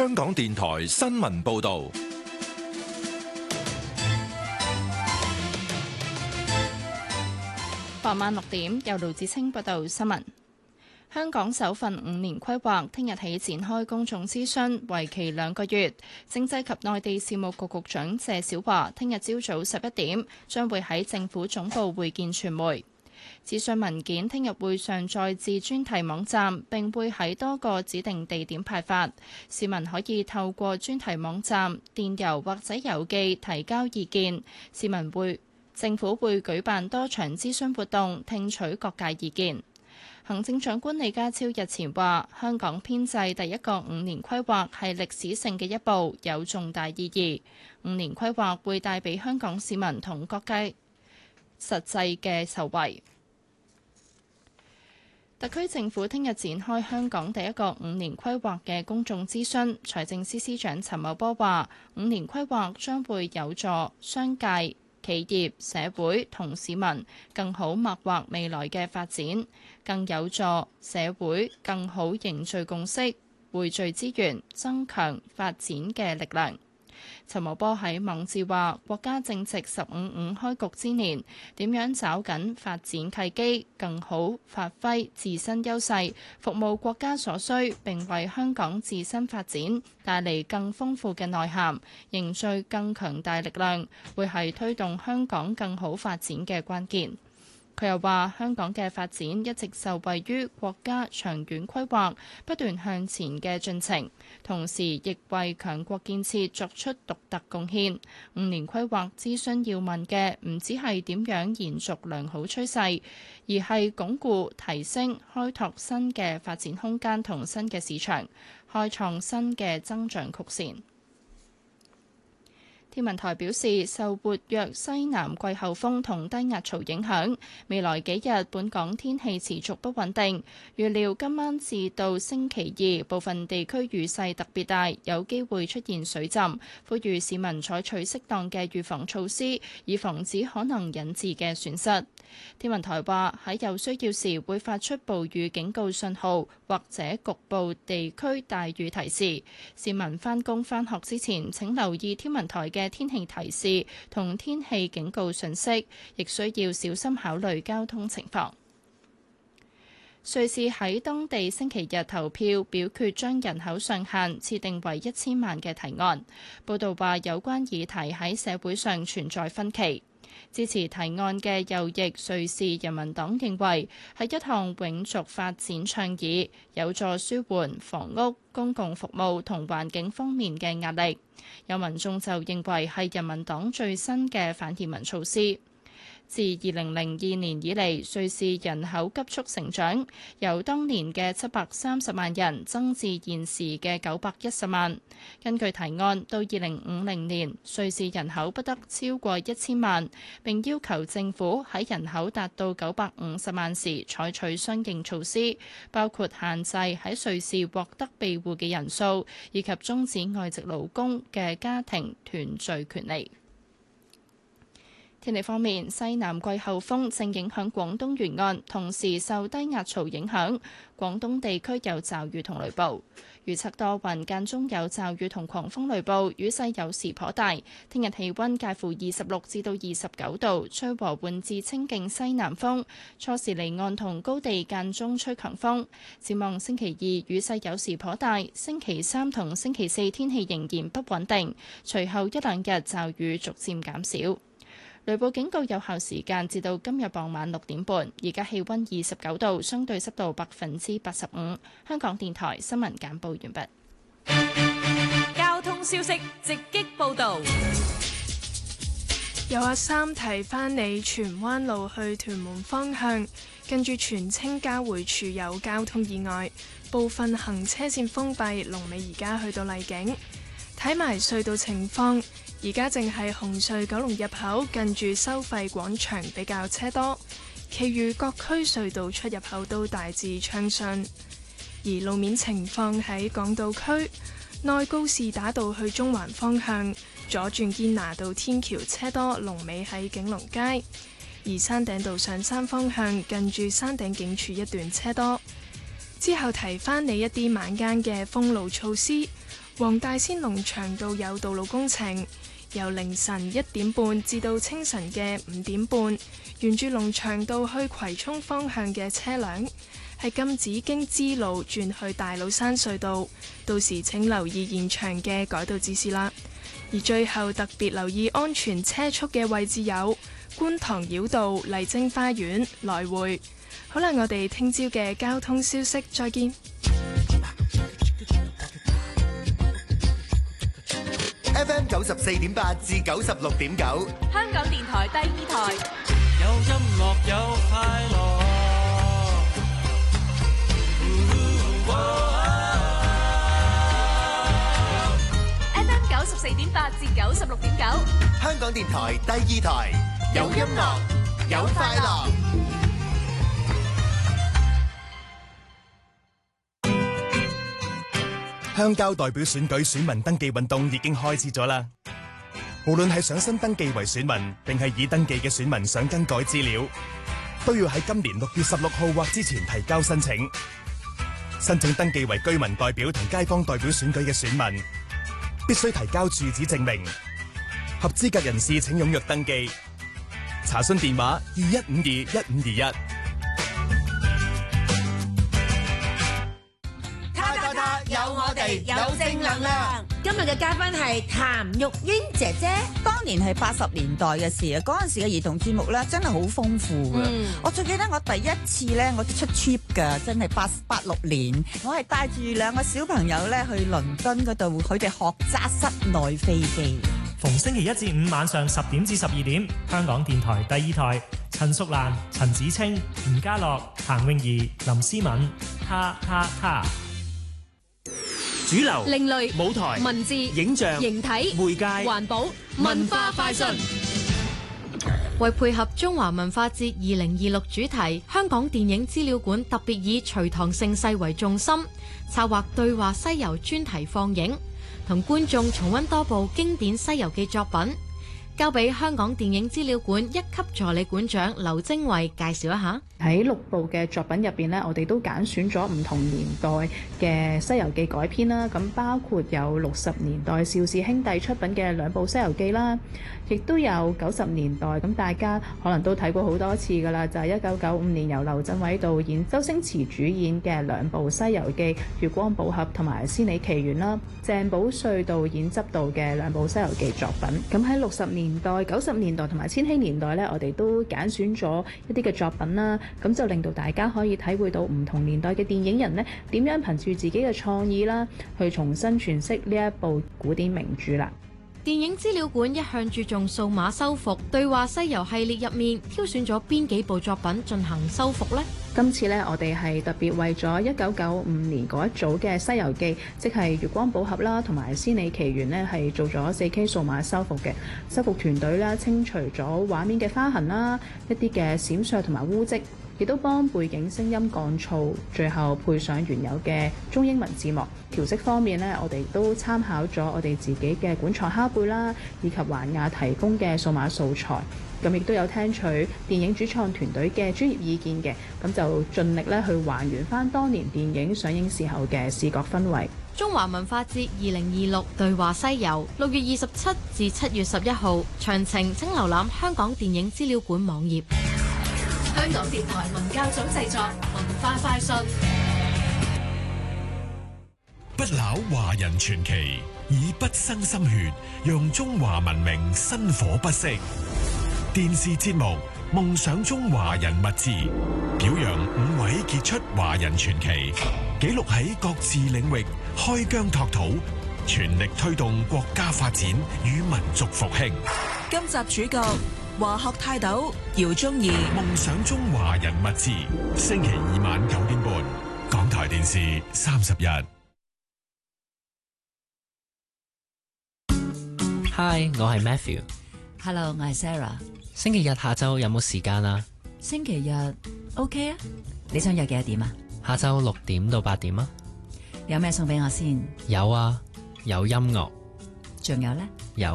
香港電台新聞報道。 傍晚6點，由盧子清報道新聞。香港首份5年規劃聽日起展開公眾諮詢，為期2個月。政制及內地事務局局長謝小華聽日朝早11點將會喺政府總部會見傳媒。諮詢文件聽日會上載至專題網站，並會喺多個指定地點派發。市民可以透過專題網站、電郵或者郵寄提交意見。政府會舉辦多場諮詢活動，聽取各界意見。行政長官李家超日前話，香港編制第一個5年規劃係歷史性嘅一步，有重大意義。5年規劃會帶俾香港市民同各界實際嘅受惠。特區政府聽日展開香港第一個5年規劃嘅公眾諮詢。財政司司長陳茂波話，5年規劃將會有助商界、企業、社會同市民更好擘劃未來嘅發展，更有助社會更好凝聚共識，匯聚資源，增強發展嘅力量。陳茂波喺網誌話，國家正值15/5開局之年，點樣抓緊發展契機，更好發揮自身優勢，服務國家所需，並為香港自身發展帶嚟更豐富嘅內涵，凝聚更強大力量，會係推動香港更好發展嘅關鍵。佢又話，香港嘅發展一直受惠於國家長遠規劃不斷向前嘅進程，同時亦為強國建設作出獨特貢獻。5年規劃諮詢要問嘅唔只係點樣延續良好趨勢，而係鞏固、提升、開拓新嘅發展空間同新嘅市場，開創新嘅增長曲線。天文台表示，受活躍西南季候風同低壓槽影響，未來幾日本港天氣持續不穩定。預料今晚至到星期2，部分地區雨勢特別大，有機會出現水浸。呼籲市民採取適當嘅預防措施，以防止可能引致嘅損失。天文台話，喺有需要時會發出暴雨警告信號，或者局部地區大雨提示。市民返工返學之前，請留意天文台嘅天氣提示同天氣警告信息，亦需要小心考慮交通情況。瑞士喺當地星期日投票表決將人口上限設定為1000萬嘅提案。報道話，有關議題喺社會上存在分歧。支持提案嘅右翼瑞士人民黨認為係一項永續發展倡議，有助舒緩房屋、公共服務同環境方面嘅壓力。有民眾就認為係人民黨最新嘅反移民措施。自2002年以嚟，瑞士人口急速成長，由當年嘅730萬人增至現時嘅910萬。根據提案，到2050年，瑞士人口不得超過1000萬，並要求政府喺人口達到950萬時採取相應措施，包括限制喺瑞士獲得庇護嘅人數，以及終止外籍勞工嘅家庭團聚權利。天氣方面，西南季候風正影響廣東沿岸，同時受低壓槽影響，廣東地區有驟雨同雷暴。預測多雲，間中有驟雨同狂風雷暴，雨勢有時頗大。聽日氣温介乎26至到29度，吹和緩至清勁西南風，初時離岸同高地間中吹強風。展望星期2雨勢有時頗大，星期3同星期4天氣仍然不穩定，隨後1、2日驟雨逐漸減少。雷暴警告有效時間至到今日傍晚6點半。而家氣温29度，相對濕度85%。香港電台新聞簡報完畢。 交通消息直擊報導。 有阿三提翻你，荃灣路去屯門方向，近住荃青交匯處有交通意外，部分行車線封閉，龍尾而家去到荔景。睇埋隧道情況。而家淨係紅隧九龍入口近住收費廣場比較車多，其餘各區隧道出入口都大致暢順。而路面情況喺港島區內高士打道去中環方向，左轉堅拿道天橋車多，龍尾喺景隆街；而山頂道上山方向近住山頂警署一段車多。之後提返你一啲晚間嘅封路措施。 黃大仙龍翔道有道路工程，由凌晨1點半至到清晨嘅5點半，沿住龍翔道去葵涌方向嘅車輛係禁止經支路轉去大老山隧道，到時請留意現場嘅改道指示啦。而最後特別留意安全車速嘅位置有觀塘繞道麗晶花園來回。好啦，我哋聽朝嘅交通消息再見。 FM 94.8至96.9， 香港電台第2台， 有音樂有快樂。 FM 94.8至96.9， 香港電台第2台，有音樂有快樂。 鄉郊代表選舉選民登記運動已經開始咗啦。無論係想新登記為選民，定係已登記嘅選民想更改資料，都要喺今年6月16號或之前提交申請。申請登記為居民代表同街坊代表選舉嘅選民，必須提交住址證明。合資格人士請踴躍登記。查詢電話21521521。 有我哋，有正能量。今日嘅嘉賓係譚玉英姐姐。 當年係80年代嘅事啊，嗰陣時嘅兒童節目咧真係好豐富嘅。我最記得我第一次咧，我出 trip 㗎，真係86年。我係帶住2個小朋友咧去倫敦嗰度，佢哋學揸室內飛機。 逢星期1至5晚上10點至12點，香港電台第2台，陳淑蘭、陳子清、吳家樂、彭詠儀、林思敏，哈哈哈。 主流、另類、 舞台、 文字、 影像、 形體、 媒介、 環保、文化快訊。為配合中華文化節2026主題，香港電影資料館特別以隋唐盛世為重心，策劃對話西遊專題放映，同觀眾重溫多部經典西遊記作品。交俾香港電影資料館1級助理館長劉晶慧介紹一下。 喺6部嘅作品入邊呢，我哋都揀選咗唔同年代嘅《西遊記》改編啦。咁包括有60年代邵氏兄弟出品嘅2部《西遊記》啦，亦都有90年代咁大家可能都睇過好多次㗎啦，就係1995年由劉鎮偉導演、周星馳主演嘅2部《西遊記》《月光寶盒》同埋《仙履奇緣》啦，鄭保瑞導演執導嘅2部《西遊記》作品。咁喺60年代、90年代同埋千禧年代呢，我哋都揀選咗一啲嘅作品啦。咁就令到大家可以體會到唔同年代嘅電影人呢點樣憑住自己嘅創意啦，去重新詮釋呢一部古典名著啦。 電影資料館一向注重數碼修復，對話西遊系列入面挑選咗邊幾部作品進行修復呢？ 今次呢，我哋係特別為咗1995年嗰一組嘅《西遊記》，即係月光寶盒啦，同埋《仙履奇緣》呢，係做咗4K 數碼修復嘅。修復團隊啦，清除咗畫面嘅花痕啦，一啲嘅閃爍同埋污跡，亦都幫背景聲音降噪，最後配上原有嘅中英文字幕。調色方面呢，我哋都參考咗我哋自己嘅館藏拷貝啦，以及環亞提供嘅數碼素材。咁亦都有聽取電影主創團隊嘅專業意見嘅，咁就盡力咧去還原翻當年電影上映時候嘅視覺氛圍。 中華文化節2026對話西遊，6月27至7月11號，詳情請瀏覽香港電影資料館網頁。 香港電台文教組製作，文化快訊。 不朽華人傳奇，以不生心血，讓中華文明薪火不息。電視節目《夢想中華人物誌》，表揚5位傑出華人傳奇，記錄喺各自領域開疆拓土，全力推動國家發展與民族復興。 今集主角華學泰斗姚宗義。《 夢想中華人物誌》，星期2晚9點半，港台電視30日。 Hi， 我係 Matthew。Hello， 我係 Sarah。 星期日下晝有冇時間啊？ 星期日 OK 啊，你想約幾多點啊？ 下晝6點到8點啊。 有咩送俾我先？ 有啊，有音樂。 仲有呢？ 有